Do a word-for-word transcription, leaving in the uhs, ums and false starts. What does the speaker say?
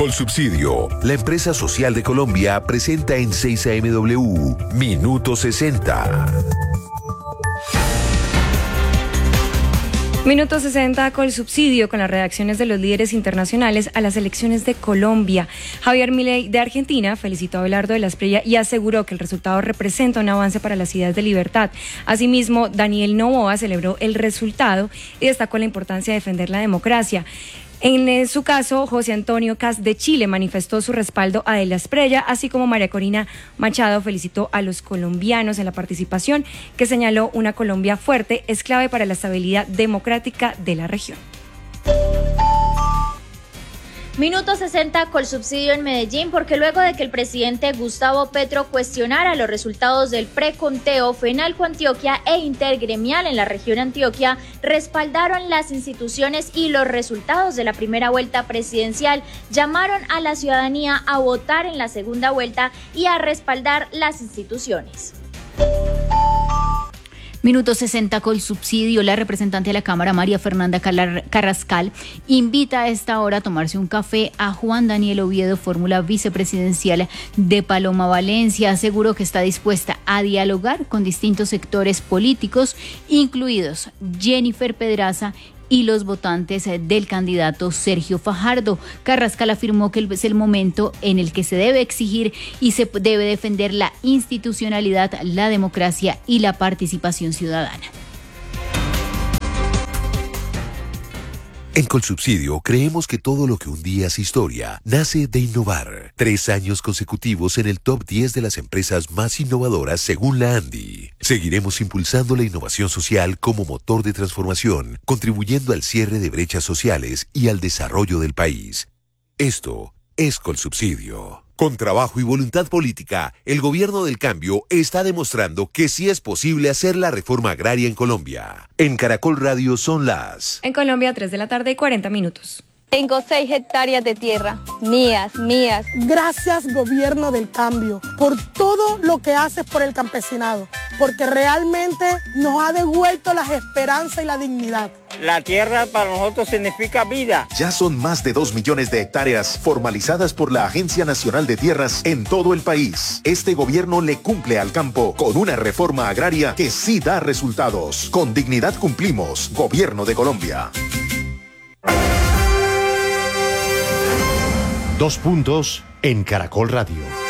Colsubsidio, la empresa social de Colombia, presenta en seis A M W Minuto sesenta. Minuto sesenta Colsubsidio, con las reacciones de los líderes internacionales a las elecciones de Colombia. Javier Milei de Argentina felicitó a Abelardo de la Espriella y aseguró que el resultado representa un avance para las ideas de libertad. Asimismo, Daniel Noboa celebró el resultado y destacó la importancia de defender la democracia. En su caso, José Antonio Kast de Chile manifestó su respaldo a De la Espriella, así como María Corina Machado felicitó a los colombianos en la participación, que señaló una Colombia fuerte es clave para la estabilidad democrática de la región. Minuto sesenta Colsubsidio en Medellín, porque luego de que el presidente Gustavo Petro cuestionara los resultados del preconteo, FENALCO Antioquia e Intergremial en la región Antioquia respaldaron las instituciones y los resultados de la primera vuelta presidencial. Llamaron a la ciudadanía a votar en la segunda vuelta y a respaldar las instituciones. Minuto sesenta Colsubsidio. La representante de la Cámara, María Fernanda Carrascal, invita a esta hora a tomarse un café a Juan Daniel Oviedo, fórmula vicepresidencial de Paloma Valencia. Aseguró que está dispuesta a dialogar con distintos sectores políticos, incluidos Jennifer Pedraza y los votantes del candidato Sergio Fajardo. Carrascal afirmó que es el momento en el que se debe exigir y se debe defender la institucionalidad, la democracia y la participación ciudadana. En Colsubsidio creemos que todo lo que un día es historia nace de innovar. Tres años consecutivos en el top diez de las empresas más innovadoras según la ANDI. Seguiremos impulsando la innovación social como motor de transformación, contribuyendo al cierre de brechas sociales y al desarrollo del país. Esto es Colsubsidio. Con trabajo y voluntad política, el gobierno del cambio está demostrando que sí es posible hacer la reforma agraria en Colombia. En Caracol Radio son las... En Colombia, tres de la tarde y cuarenta minutos. Tengo seis hectáreas de tierra, mías, mías. Gracias, gobierno del cambio, por todo lo que haces por el campesinado, porque realmente nos ha devuelto las esperanzas y la dignidad. La tierra para nosotros significa vida. Ya son más de dos millones de hectáreas formalizadas por la Agencia Nacional de Tierras en todo el país. Este gobierno le cumple al campo con una reforma agraria que sí da resultados. Con dignidad cumplimos, Gobierno de Colombia. Dos puntos en Caracol Radio.